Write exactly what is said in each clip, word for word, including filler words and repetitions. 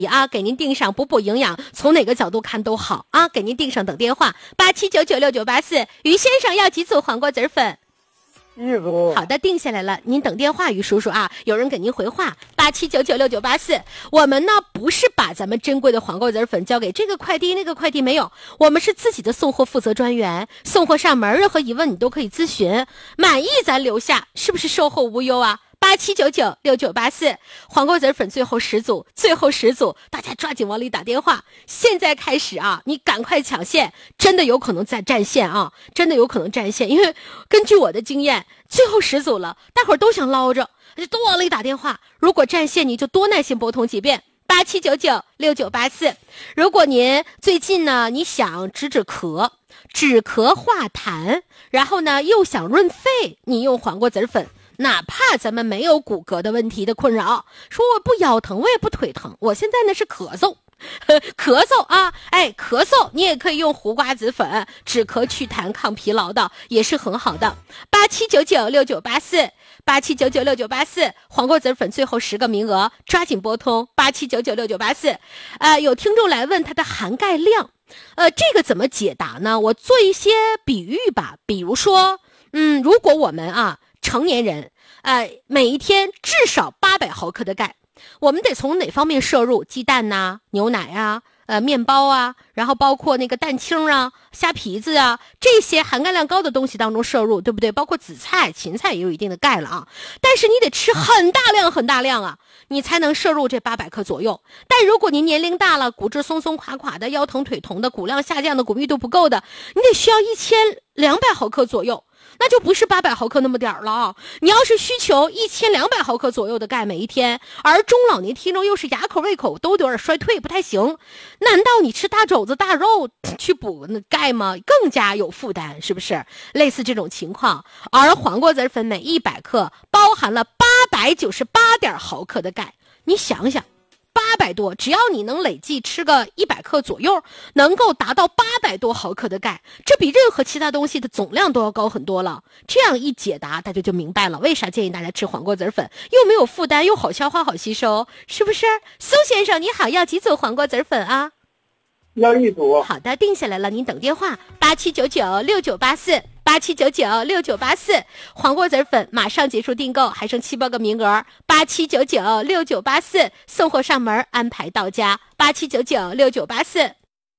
啊，给您订上补补营养，从哪个角度看都好啊，给您订上等电话八七九九六九八四，于先生要几组黄瓜籽粉？ 一组。 好的，定下来了，您等电话，于叔叔啊，有人给您回话八七九九六九八四。我们呢不是把咱们珍贵的黄瓜籽粉交给这个快递那个快递，没有，我们是自己的送货负责专员，送货上门，任何疑问你都可以咨询，满意咱留下，是不是售后无忧啊？八七九九六九八四，黄瓜籽粉最后十组，最后十组，大家抓紧往里打电话。现在开始啊，你赶快抢线，真的有可能再占线啊，真的有可能占线，因为根据我的经验，最后十组了，大伙儿都想捞着，就都往里打电话。如果占线，你就多耐心拨通几遍。八七九九六九八四。如果您最近呢，你想止止咳、止咳化痰，然后呢又想润肺，你用黄瓜籽粉。哪怕咱们没有骨骼的问题的困扰，说我不腰疼，我也不腿疼，我现在呢是咳嗽，咳嗽啊，哎，咳嗽你也可以用胡瓜子粉，止咳祛痰抗疲劳的，也是很好的。八七九九六九八四，八七九九六九八四，黄瓜籽粉最后十个名额，抓紧拨通八七九九六九八四。呃，有听众来问它的含钙量，呃，这个怎么解答呢？我做一些比喻吧，比如说，嗯，如果我们啊。成年人，呃，每一天至少八百毫克的钙，我们得从哪方面摄入？鸡蛋呐、牛奶啊、呃，面包啊，然后包括那个蛋清啊、虾皮子啊，这些含钙量高的东西当中摄入，对不对？包括紫菜、芹菜也有一定的钙了啊。但是你得吃很大量很大量啊，你才能摄入这八百克左右。但如果您年龄大了，骨质松松垮垮的，腰疼腿疼的，骨量下降的，骨密度不够的，你得需要一千两百毫克左右。那就不是八百毫克那么点儿了啊！你要是需求一千两百毫克左右的钙每一天，而中老年听众又是牙口胃口都有点衰退，不太行，难道你吃大肘子大肉去补那钙吗？更加有负担，是不是？类似这种情况，而黄瓜籽粉每一百克包含了八百九十八点毫克的钙，你想想。八百多，只要你能累计吃个一百克左右，能够达到八百多毫克的钙，这比任何其他东西的总量都要高很多了。这样一解答，大家就明白了为啥建议大家吃黄瓜籽粉，又没有负担，又好消化、好吸收，是不是？苏先生，你好，要几组黄瓜籽粉啊？ 要一组。 好的，定下来了，您等电话八七九九六九八四。八七九九六九八四，黄瓜籽粉马上结束订购，还剩七八个名额。八七九九六九八四，送货上门，安排到家。八七九九六九八四。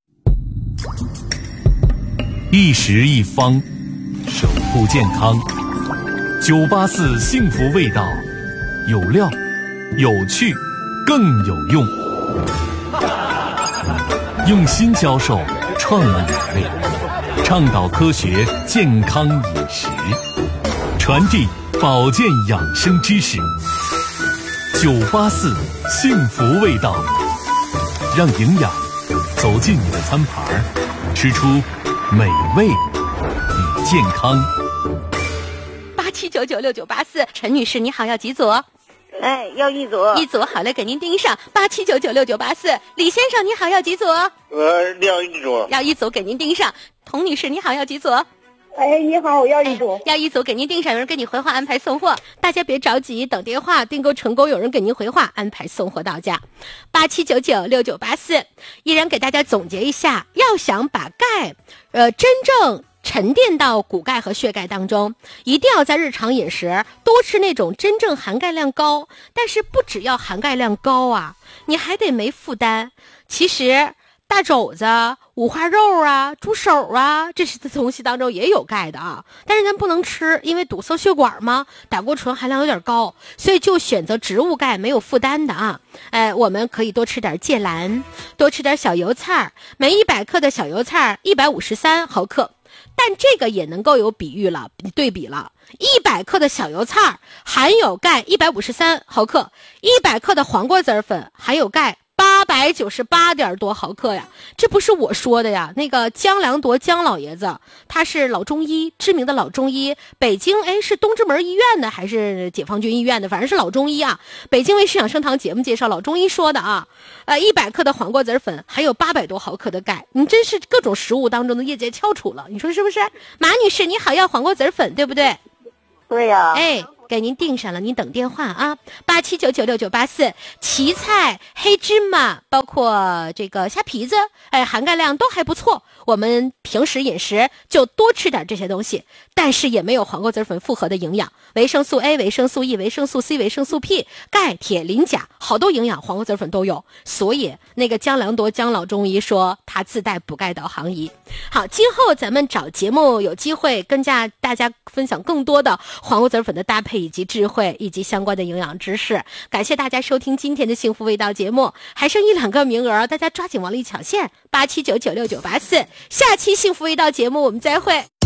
一食一方，守护健康。九八四幸福味道，有料、有趣、更有用。用心教授，创意美味。倡导科学健康饮食，传递保健养生知识。九八四幸福味道，让营养走进你的餐盘，吃出美味与健康。 八七九九六九八四，陈女士你好，要几组？ 哎，要一组。 一组好嘞，给您盯上。八七九九六九八四，李先生你好，要几组？ 我要一组。 要一组，给您盯上。童女士你好，要几组？ 哎，你好，我要一组。 哎、要一组，给您盯上，有人给你回话安排送货。大家别着急，等电话订购成功，有人给您回话安排送货到家。八七九九六九八四，依然给大家总结一下，要想把钙，呃，真正沉淀到骨钙和血钙当中，一定要在日常饮食多吃那种真正含钙量高，但是不只要含钙量高啊，你还得没负担。其实大肘子、五花肉啊、猪手啊，这些东西当中也有钙的啊，但是咱不能吃，因为堵塞血管嘛，胆固醇含量有点高，所以就选择植物钙，没有负担的啊。哎，我们可以多吃点芥蓝，多吃点小油菜，每一百克的小油菜一百五十三毫克。但这个也能够有比喻了，对比了，一百克的小油菜含有钙一百五十三毫克，一百克的黄瓜籽粉含有钙八百九十八点多毫克呀，这不是我说的呀，那个姜良铎姜老爷子，他是老中医，知名的老中医，北京哎是东直门医院的还是解放军医院的，反正是老中医啊。北京卫视养生堂节目介绍老中医说的啊，呃，一百克的黄瓜籽粉含有八百多毫克的钙，你真是各种食物当中的业界翘楚了，你说是不是？马女士你好，要黄瓜籽粉对不对？ 对呀、啊。 哎。 给您订上了，您等电话啊，八七九九六九八四。芹菜、黑芝麻，包括这个虾皮子，哎，含钙量都还不错。我们平时饮食就多吃点这些东西，但是也没有黄瓜子粉复合的营养，维生素 A、维生素 E、维生素 C、维生素 P、钙、铁、磷、钾，好多营养黄瓜子粉都有。所以那个姜良多姜老中医说他自带补钙导航仪。好，今后咱们找节目有机会跟家大家分享更多的黄瓜子粉的搭配以及智慧以及相关的营养知识。感谢大家收听今天的幸福味道节目，还剩一两个名额，大家抓紧往里抢线，八七九九六九八四。下期幸福味道节目我们再会。